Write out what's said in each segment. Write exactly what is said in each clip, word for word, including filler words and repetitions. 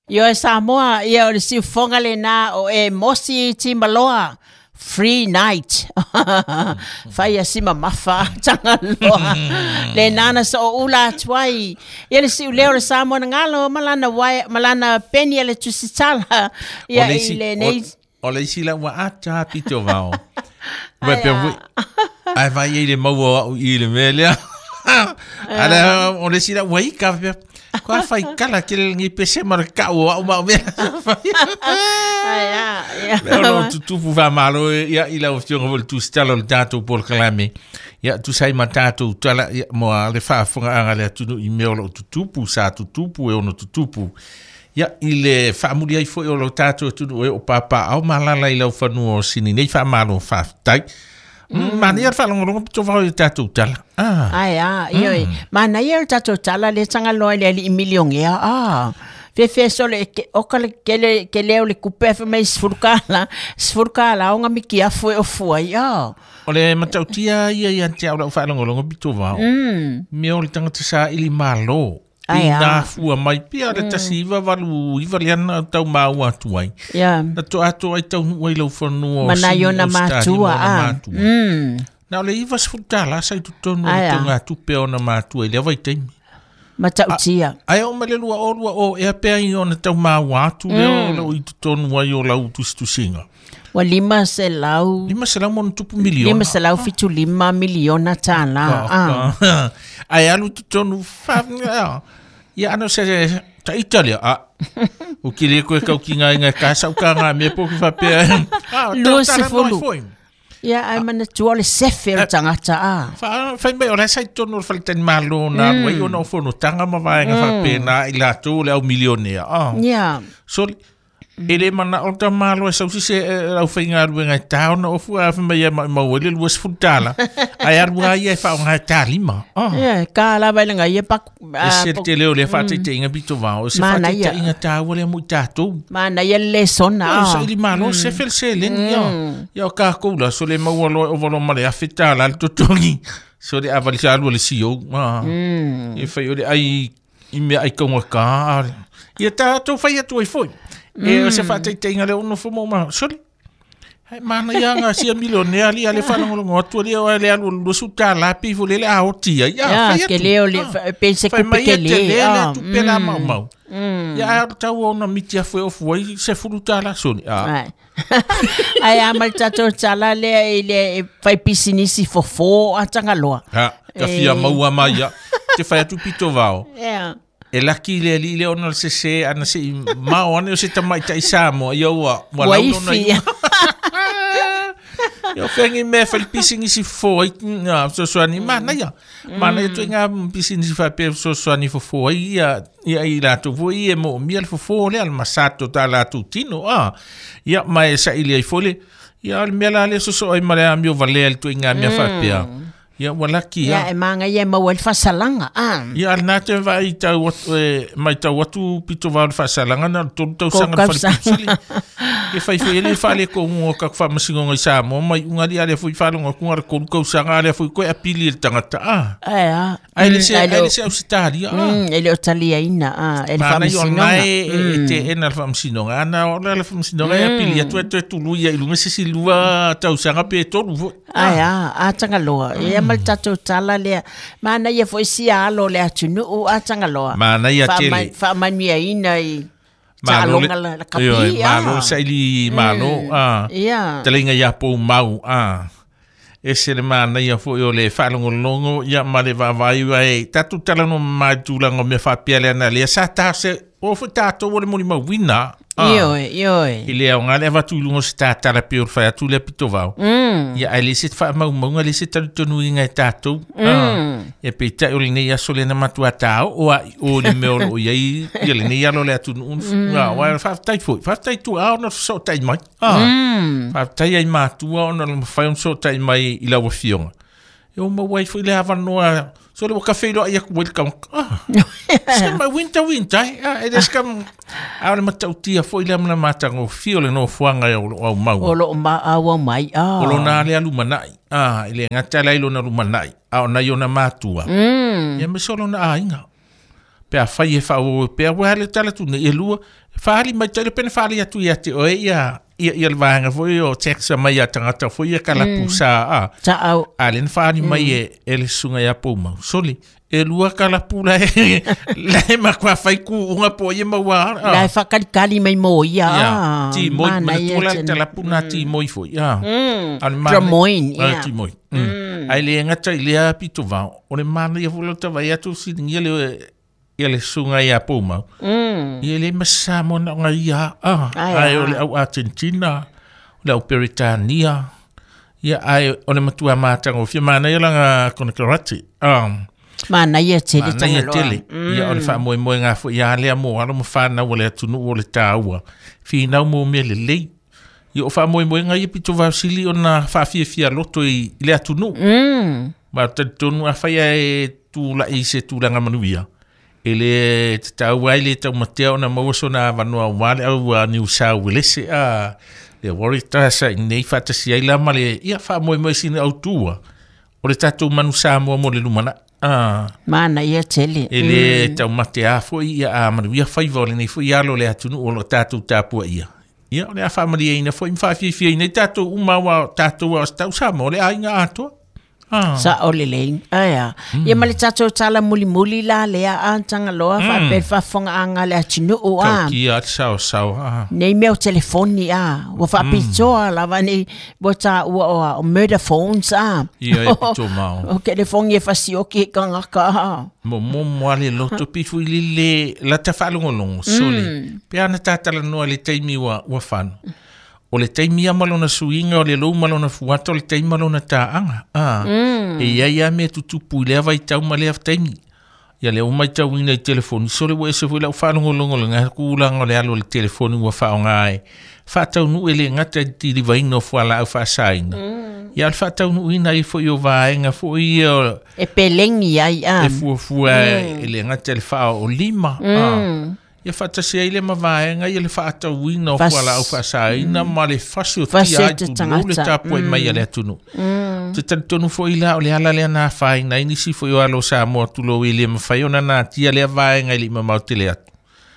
Yo e Samoa, ia o le siufonga le nā o e Mosi Timaloa. Free night. Fai a sima mafa tanga loa. Le nana sa o ula tuai. Ia le siu leo le Samoa na ngalo malana wai malana peni le tusitala. Ia i le nei. O le isi la wa ata pito vao. Wa pe ai vai i le mau i le melea. Ala o le isi la wai ka pe. Kwa fai kala ke ngi pese marka o o ma me. Ai ai. Pero tu tu va malo ia ila o fiong vol tu stalo dato por clame. Ia tu sai matato tala mo le fa fonga anga le tu i me o tu tupu sa tu tupu e ono tu tupu. Ia ile fa mulia i foi o lo tato tu o papa au malala ila o fanu o sini nei fa malo fa tai. Mm. Mana ia fa longo to va o tato tala. Ah. Ai ah, io. Mana ia tato tala le sanga loa le i milion ia. Ah. Fe fe sole o kale kele kele o le kupe fe mai sfurkala, sfurkala o ngami kia foi o foi ia. O le matautia ia ia te au fa longo longo bito va. Mm. Me o le tanga sa ili malo. Ai na fua mai pia le tasiva valu i valiana tau mau atu ai. Ia. Na to atu ai tau wai lau whanua o mana yo na matua ah. Mm. Na le iwa sfutala sai tu tonu le tunga tupe o na matua i le vai teimi. Matautia. Ai o mele lua o lua o ea pea i o na tau mau atu leo lau i tu tonu ai o lau tustusinga. Wa lima se lau. Lima se lau monu tupu miliona. Lima se lau fitu lima miliona tala. Ah. Ai alu tu tonu whamea. Ia ano se ta Italia. Ah. O kile koe kau ki ngai ngai kasa uka ngā mea poki whapea. Lua se fulu. Ia ai mana tua le sefe o tangata. Ah. Whai mai o rai sai tonu o whalitani malo nā wai o na o whono tanga ma vaenga whapea nā i lato le au milionea. Ah. Ia. So ele mana o ta malo e sausi se au whainga arua ngai tau na ofu a whai mai e mauele lua se futala. Ai arua ai e whao ngai tā lima. Ia, ka la vai langa ia pak. E se te leo le whate te inga bito vao. Se whate te inga tāua le mui tātou. Mana ia le sona. Sa ili malo se fel se leni ia. Ia o kā koula so le mau alo o valo mare a whetala le totongi. So le avali sa alua le sio. E whai o le ai i mea ai kaunga kā. Ia tātou whai atu ai foi. E o se whate te inga le ono fumo ma. Sorry. Hai mana ia ngā sia milionea li ale whanangolongo atua li o le alu lusu tā lapi fu le le ao tia. Ia, ia ke leo le pense kupe ke le. Whai mai e te le le tu pela mau mau. Ia a tau o na miti a fwe o fuai se furu tā la soni. Ai amal tato tala le le whai pisinisi fofo a tangaloa. Ha, ka fia maua mai ia. Te whai atu pito vao. Ia. E laki le li le ona se se ana se mao ana se tamai tai samo ia wa wala no ia yo fengi me fal pising si foi na so so ani mana ia mana tu nga pising si fa pe so so ani fo foi ia ia ila tu voi e mo mi al fo fo le al masato ta la tutino ah ia mai sa ile fole ia al mela le so so ai mara mi vale al tu nga mi fa pe ia wala ki ia e manga ia mau el fasalanga ah ia na te vai tau mai tau atu pito va fasalanga na to to sanga fa pisili e fai foi ele fale ko un ka fa masingo ngai sa mo mai unga dia le foi falo ko ngar ko ko sanga le foi ko apili tangata ah ah ai le se ai le se austaria ah ele otalia ina ah ele fa masingo e te en al fa masingo ana o le fa masingo e apili tu tu tu lu ia ilunga se silua tau sanga pe to ai ah a tanga loa e mal tato tala le mana ia foi sia alo le atunu o a tanga loa mana ia tele fa mania ina i malo la kapi malo sai malo ah ia telinga ia po mau ah ese le mana ia foi o le falongo longo ia male va vai vai tatu tala no majulango me fa piele na le sa ta se o fu tato o le mo ma wina io io ile o ngale va tu lungo sta tala pior fa tu le pitovao ia ali sit fa mau mau ali sit tu nu inga tato e pita o le ia sole na matua tao o o le me o ia ia le ia lo le tu un wa wa fa tai fu fa tai tu a no so tai mai ah fa tai ai matua no fa un so tai mai ila wa fionga e o mo wai fu le hava no so le cafe lo ia welcome ah se mai winter winter ah e des kam a le matautia foi le mana matango fio le no fuanga o mau o lo ma awa mai ah o lo na le alu manai ah ile ngata lai lo na lu manai a na yo na matua mm e me solo na ainga pe a fai e fa o pe wa le tala tu ne lua fa ali mai tele pe fa ali atu ia te o ia ia ia le vanga foi o Texas mai a tangata foi ia kala pusa a ta au alen fa ali mai e ele sunga ia po mau soli e lua kala pula e le ma kwa fai ku unga po ia ma wa la fa kali kali mai mo ia ti mo ma tula tala puna ti mo foi ia al Moin ia ti mo ai le ngata ile a pito va o le mana ia volo ta vai atu si ngia le ia le sunga ia po mau ia le masa mo na nga ia ai o le au Argentina le au Peritania ia ai o le matua matanga o fia mana ia langa kona karate um mana ia tele tanga tele ia o le fa mo mo nga fo ia le mo ala mo fa na o le tunu o le taua fi na mo me le le ia o fa mo mo nga ia pito va sili ona fa fia fia loto i le atunu mm ma te tonu a fa ia e tu la i se tu langa manuia ele te taua ile te mateo na mo so na vanua wale au New South Wales a le warita sa nei fa te sia ila male ia fa mo mo sine autua o le tatu manu sa mo mo le lumana ah mana ia tele ele te matea fo ia a manu ia fa vole nei fo ia lo le atunu o le tatu tapu ia ia le fa mali ina fo fa fi fi nei tatu uma wa tatu wa sta sa mo le ainga ato ah sa ole le aya ia male tatu tala muli muli la le a tanga loa fa pe fa fonga anga le atunu o a ki at sa sa nei meu telefoni a wa fa pito la va nei bota o murder phones a ia pito mau o ke le fongi fa si o ke kanga ka mo mo mo ale lo to pifu le la ta fa longo longo soli pe ana tata la no le taimi wa wa fan o le taimi malona suinga o le lo malona fuato le taimi malona taanga ah e ia ia me tutupu le vai tau male af taimi ia le o mai tau ina i telefoni so le we se foi la fa longo longo nga kula ngole alo le telefoni wa fa ngai fa tau nu ele ngata ti di vai no fa la fa saina ia fa tau nu ina i foi o vai nga foi e pelengi ai a e fu fu ele ngata le fa o lima ah ia fata se ile ma vaenga ia le fata wina o fala o fasa ina ma le fasu tia tu le tapo mai ale tunu te tonu fo ila o le ala le na fai na ini si fo yo alo sa mo tu lo ile ma fai ona na tia le vaenga ile ma ma tele atu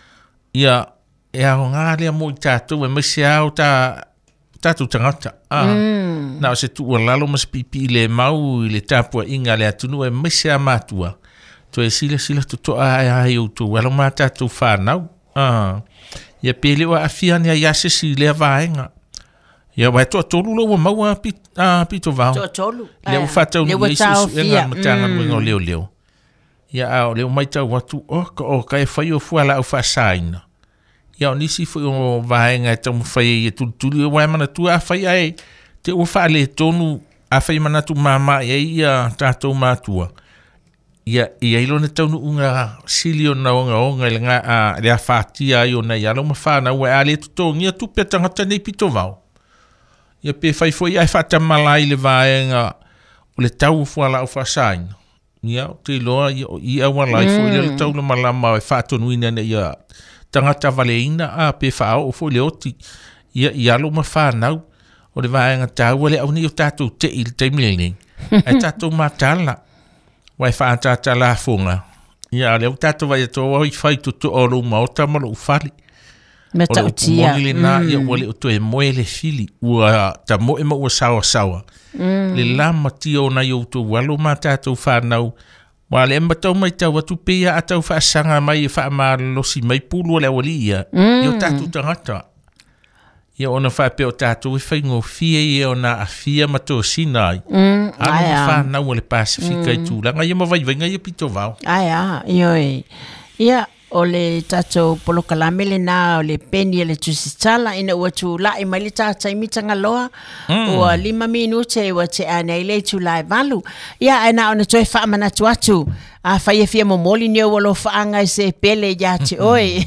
ia e a nga le mo tatu e ma se au ta tatu tangata ah na se tu la lo mas pipi le mau le tapo inga le tunu e ma se matua to e sila sila to to ai ai o to wala mata to fa now ah ia pele wa afia ni ia se sile vaenga ia wa to to lo wa ma pi ah pi to va to to lu le fa to ni isu nga matanga mo leo leo ia a le mai ta wa tu o o kai fa yo fu ala o fa saina ia ni si fu o vaenga to mo fa ye tu tu wa mana tu a fa ai te o fa le tonu a fa mana tu mama ia ta to matua ia ia ilo na tau unga silio na onga onga le nga a le afatia yo na ia lo mafana wa ale to ngia tu pe tanga tane pito vau ia pe fai foi ai fata malai le vaenga o le tau fuala o fasain ia te loa ia wa lai foi le tau le malama e fato nuina na ia tanga tavaleina a pe fa o foi le oti ia ia lo mafana o le vaenga tau le au ni o tatu te il te mileng ai tatu matala wai fa ata ta la funga ia le tato vai to wai fai tu to o lo ma o ta ma lo fali me ta utia mo le na ia wale to e mo le fili ua ta mo e mo o sawa sawa le la mati o na yo to walo ma ta to fa nau wale ma to mai ta watu pe ya ata fa sanga mai fa ma lo si mai pulu le wali ia yo tato tangata ia ona fa pe o tato e fai ngo fie e ona a fia ma to sinai mm ai fa na o le Pasifika i tu la ia ma vai venga ia pito vau ai a io ia o le tato polo kalamele na o le peni le tusitala ina ua tu la i mai le tata i mitanga loa o lima minute ua te ana i le tu lai valu ia ana ona toi wha amana tu atu a whaia fia momoli ni o walo whaanga i se pele ya te oi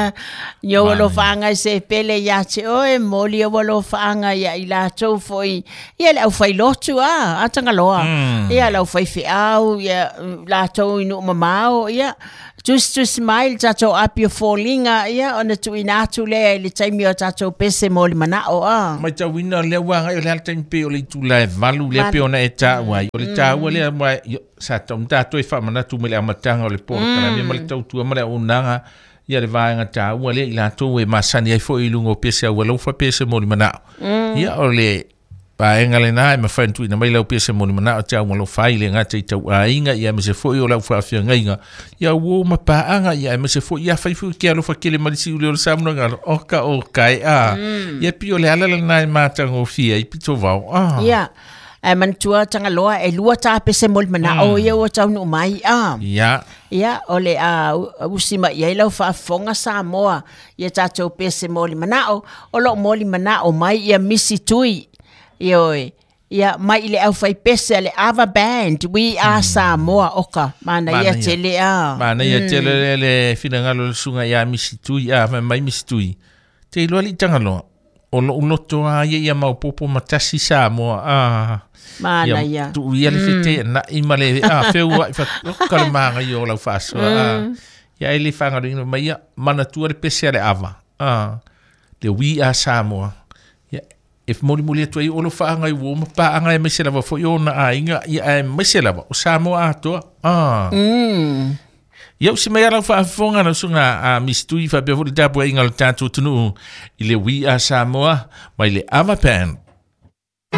ni o walo whaanga i se pele ya te oi moli o walo whaanga ia i la tau foi ia le au whai lotu a atanga loa ia le au whai whi au ia la tau inu mamao ia Just to smile tato apio fallinga ia ona tu inatu le le taimi o tato pese mo le manao a. Mai tau ina le wanga o le alta pe o le tula e valu le pe ona e ta wai. O le ta wa le mai sa tom tato e fa manatu me le amatanga o le por kana me le tau tu ma le unanga ia le vaanga ta wa le ila to e masani ai fo ilungo pese o lo fa pese mo le manao. Ia o le pa engale na e mafantu ina mai lau pese mo ni mana o tau malo fai le ngata i tau ainga ia me se foi o lau whaafia ngainga ia uo ma paanga ia me se foi ia fai fu kia lo fa kele marisi ule o le samuna ngaro oka o kai a ia pio le alala na e mātanga o fia i pito vau ah ia e mantua tanga loa e lua ta pese mo ni mana o ia o tau no mai a ia ia o le a usima ia lau whaafonga sa moa ia tatou pese mo ni mana o o lo mo ni mana o mai ia misi tui Ioi, ia mai ile au fai pese le Ava Band, we are Samoa oka, mana ia tele a. Mana ia tele le finangalo le sunga ia misitui, a mai misitui. Te ilo ali tangalo, o lo uloto a ia ia maupopo matasi Samoa, a. Mana ia. Tu ia le fete na imale, a feua, ifa kalamanga i o lau faso, a. Ia ele fangalo ino, mai ia mana tua le pese le Ava, a. Le we are Samoa. If mori mori atu ai olo whaanga i woma paanga e mese lava fo i ona a inga i a mese lava o Samoa atoa. Ah. Mm. Iau si mai alau whaafonga na sunga a mistui whabea fo li tapu e inga lo tātou tunu i le we a Samoa mai le Ava Band.